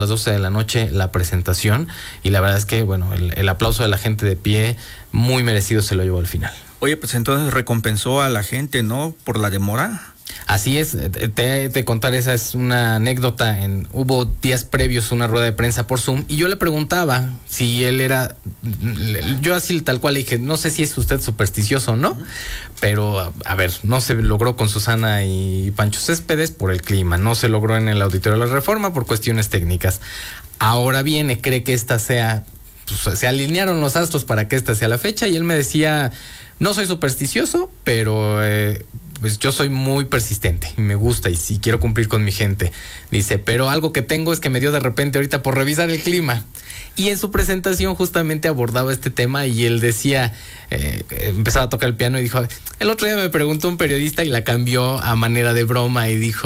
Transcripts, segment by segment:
las 12 de la noche la presentación, y la verdad es que, bueno, el aplauso de la gente de pie, muy merecido se lo llevó al final. Oye, pues entonces recompensó a la gente, ¿no? Por la demora. Así es, te contar, esa es una anécdota. Hubo días previos una rueda de prensa por Zoom y yo le preguntaba si él era, yo así tal cual le dije, no sé si es usted supersticioso o no, pero a ver, no se logró con Susana y Pancho Céspedes por el clima, no se logró en el Auditorio de la Reforma por cuestiones técnicas. Ahora viene, cree que esta sea, pues, se alinearon los astros para que esta sea la fecha, y él me decía, no soy supersticioso, pero pues yo soy muy persistente y me gusta y sí quiero cumplir con mi gente. Dice, pero algo que tengo es que me dio de repente ahorita por revisar el clima. Y en su presentación justamente abordaba este tema y él decía, empezaba a tocar el piano y dijo, el otro día me preguntó un periodista y la cambió a manera de broma y dijo,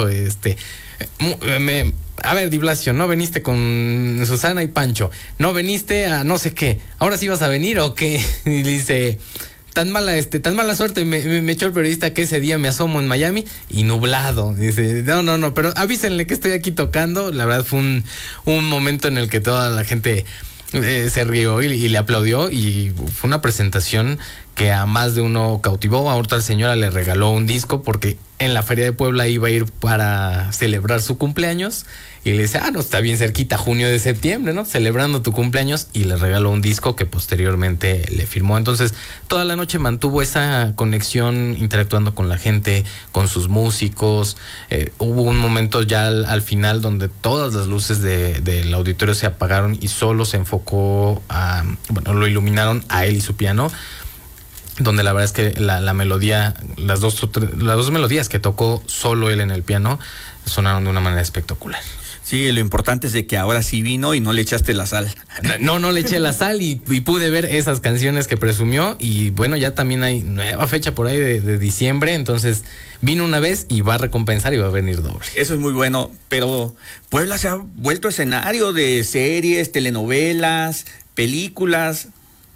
a ver, Di Blasio, ¿no veniste con Susana y Pancho? ¿No veniste a no sé qué? ¿Ahora sí vas a venir o qué? Y dice, tan mala suerte me echó el periodista que ese día me asomo en Miami y nublado. Dice, no, pero avísenle que estoy aquí tocando. La verdad fue un momento en el que toda la gente se rió y le aplaudió, y fue una presentación que a más de uno cautivó. A otra señora le regaló un disco porque en la Feria de Puebla iba a ir para celebrar su cumpleaños, y le dice, no, está bien cerquita, junio de septiembre, ¿no? Celebrando tu cumpleaños, y le regaló un disco que posteriormente le firmó. Entonces, toda la noche mantuvo esa conexión, interactuando con la gente, con sus músicos. Hubo un momento ya al final donde todas las luces del auditorio se apagaron y solo se enfocó lo iluminaron a él y su piano, donde la verdad es que la melodía, las dos melodías que tocó solo él en el piano, sonaron de una manera espectacular. Sí, lo importante es de que ahora sí vino y no le echaste la sal. No le eché la sal y pude ver esas canciones que presumió, y bueno, ya también hay nueva fecha por ahí de diciembre, entonces vino una vez y va a recompensar y va a venir doble. Eso es muy bueno, pero Puebla se ha vuelto escenario de series, telenovelas, películas.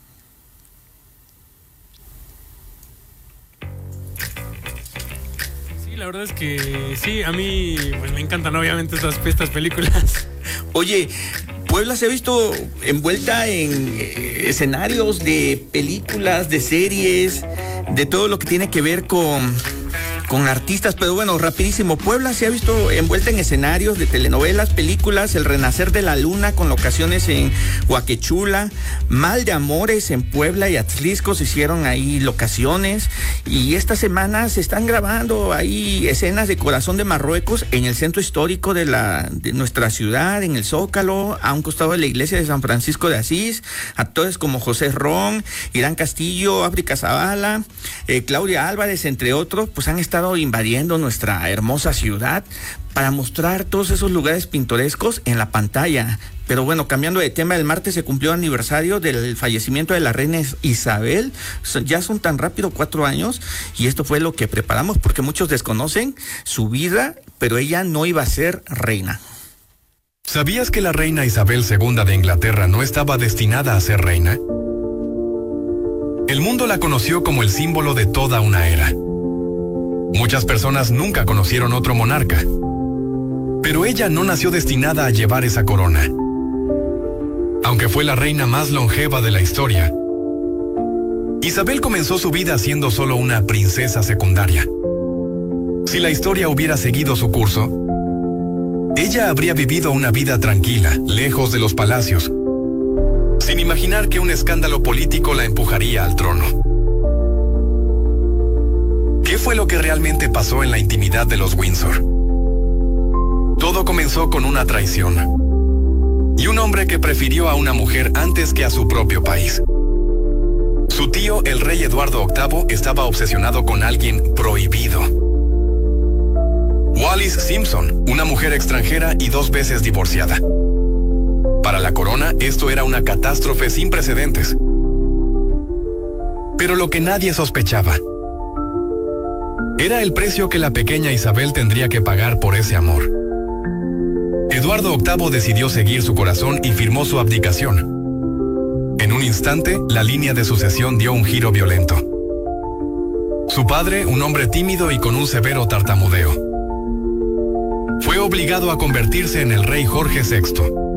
La verdad es que sí, a mí pues me encantan obviamente estas películas. Oye, Puebla se ha visto envuelta en escenarios de películas, de series, de todo lo que tiene que ver con artistas, pero bueno, rapidísimo, Puebla se ha visto envuelta en escenarios de telenovelas, películas, El Renacer de la Luna con locaciones en Huaquechula, Mal de Amores en Puebla y Atzlisco se hicieron ahí locaciones, y esta semana se están grabando ahí escenas de Corazón de Marruecos en el centro histórico de nuestra ciudad, en el Zócalo, a un costado de la iglesia de San Francisco de Asís. Actores como José Ron, Irán Castillo, África Zavala, Claudia Álvarez, entre otros, pues han estado invadiendo nuestra hermosa ciudad para mostrar todos esos lugares pintorescos en la pantalla. Pero bueno, cambiando de tema, el martes se cumplió el aniversario del fallecimiento de la reina Isabel. Ya son tan rápido 4 años, y esto fue lo que preparamos porque muchos desconocen su vida, pero ella no iba a ser reina. ¿Sabías que la reina Isabel II de Inglaterra no estaba destinada a ser reina? El mundo la conoció como el símbolo de toda una era. Muchas personas nunca conocieron otro monarca, pero ella no nació destinada a llevar esa corona. Aunque fue la reina más longeva de la historia, Isabel comenzó su vida siendo solo una princesa secundaria. Si la historia hubiera seguido su curso, ella habría vivido una vida tranquila, lejos de los palacios, sin imaginar que un escándalo político la empujaría al trono. ¿Qué fue lo que realmente pasó en la intimidad de los Windsor? Todo comenzó con una traición y un hombre que prefirió a una mujer antes que a su propio país. Su tío, el rey Eduardo VIII, estaba obsesionado con alguien prohibido. Wallis Simpson, una mujer extranjera y 2 veces divorciada. Para la corona, esto era una catástrofe sin precedentes. Pero lo que nadie sospechaba era el precio que la pequeña Isabel tendría que pagar por ese amor. Eduardo VIII decidió seguir su corazón y firmó su abdicación. En un instante, la línea de sucesión dio un giro violento. Su padre, un hombre tímido y con un severo tartamudeo, fue obligado a convertirse en el rey Jorge VI.